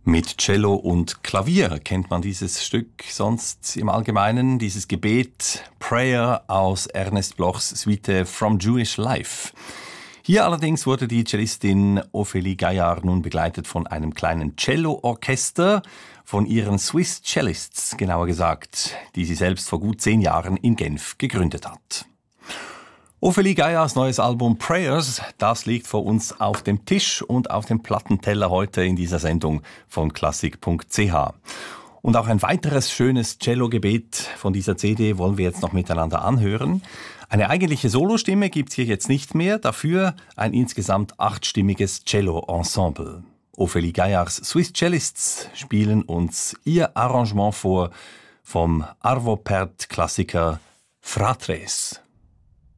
Mit Cello und Klavier kennt man dieses Stück sonst im Allgemeinen, dieses Gebet Prayer aus Ernest Blochs Suite From Jewish Life. Hier allerdings wurde die Cellistin Ophélie Gaillard nun begleitet von einem kleinen Cello-Orchester, von ihren Swiss Cellists, genauer gesagt, die sie selbst vor gut 10 Jahren in Genf gegründet hat. Ophélie Gaillards neues Album Prayers, das liegt vor uns auf dem Tisch und auf dem Plattenteller heute in dieser Sendung von klassik.ch. Und auch ein weiteres schönes Cello-Gebet von dieser CD wollen wir jetzt noch miteinander anhören. Eine eigentliche Solostimme gibt's hier jetzt nicht mehr, dafür ein insgesamt 8-stimmiges Cello-Ensemble. Ophélie Gaillards Swiss Cellists spielen uns ihr Arrangement vor vom Arvo Pärt-Klassiker Fratres.